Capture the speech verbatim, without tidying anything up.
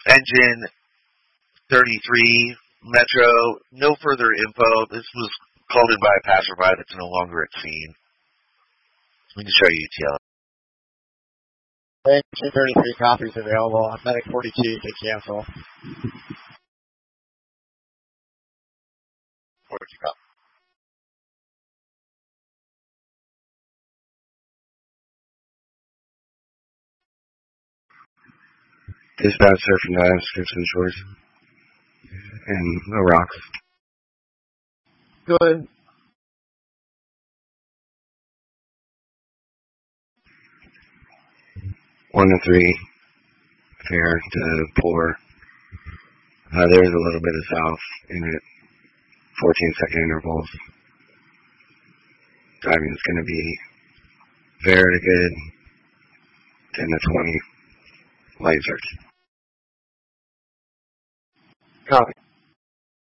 engine thirty-three, Metro, no further info. This was called in by a passerby that's no longer at scene. We can show you U T L. Engine thirty-three copies available. Medic forty-two to cancel. forty-two copies. Dispatch surf and dive, Scripps and Shores. And no rocks. Good. One to three. Fair to poor. Uh, there's a little bit of south in it. fourteen second intervals. Driving is going to be fair to good. ten to twenty. Light search. Copy.